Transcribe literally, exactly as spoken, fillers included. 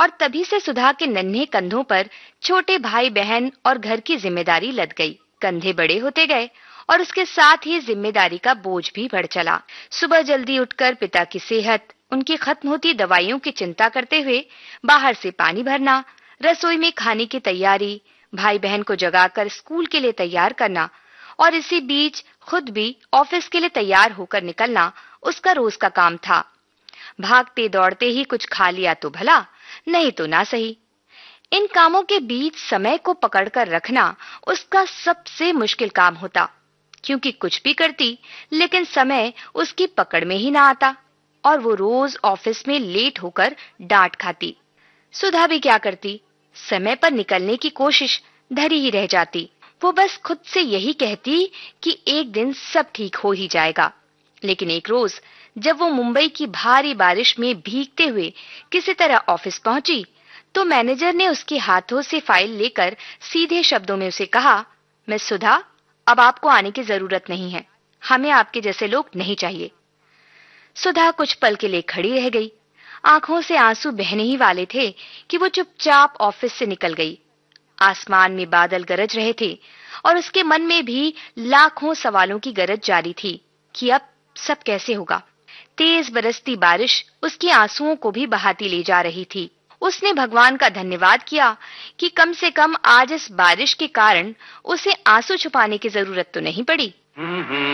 और तभी से सुधा के नन्हे कंधों पर छोटे भाई बहन और घर की जिम्मेदारी लद गई। कंधे बड़े होते गए और उसके साथ ही जिम्मेदारी का बोझ भी बढ़ चला। सुबह जल्दी उठकर पिता की सेहत, उनकी खत्म होती दवाइयों की चिंता करते हुए बाहर से पानी भरना, रसोई में खाने की तैयारी, भाई बहन को जगाकर स्कूल के लिए तैयार करना और इसी बीच खुद भी ऑफिस के लिए तैयार होकर निकलना उसका रोज का काम था। भागते दौड़ते ही कुछ खा लिया तो भला, नहीं तो ना सही। इन कामों के बीच समय को पकड़कर रखना उसका सबसे मुश्किल काम होता, क्योंकि कुछ भी करती लेकिन समय उसकी पकड़ में ही ना आता और वो रोज ऑफिस में लेट होकर डांट खाती। सुधा भी क्या करती, समय पर निकलने की कोशिश धरी ही रह जाती। वो बस खुद से यही कहती कि एक दिन सब ठीक हो ही जाएगा। लेकिन एक रोज जब वो मुंबई की भारी बारिश में भीगते हुए किसी तरह ऑफिस पहुंची, तो मैनेजर ने उसके हाथों से फाइल लेकर सीधे शब्दों में उसे कहा, मिस सुधा, अब आपको आने की जरूरत नहीं है, हमें आपके जैसे लोग नहीं चाहिए। सुधा कुछ पल के लिए खड़ी रह गई। आंखों से आंसू बहने ही वाले थे कि वो चुपचाप ऑफिस से निकल गई। आसमान में बादल गरज रहे थे और उसके मन में भी लाखों सवालों की गरज जारी थी कि अब सब कैसे होगा। तेज बरसती बारिश उसके आंसुओं को भी बहाती ले जा रही थी। उसने भगवान का धन्यवाद किया कि कम से कम आज इस बारिश के कारण उसे आंसू छुपाने की जरूरत तो नहीं पड़ी।